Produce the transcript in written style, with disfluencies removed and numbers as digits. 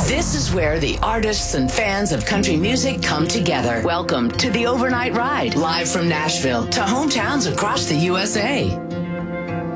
This is where the artists and fans of country music come together. Welcome to the Overnight Ride, live from Nashville to hometowns across the USA.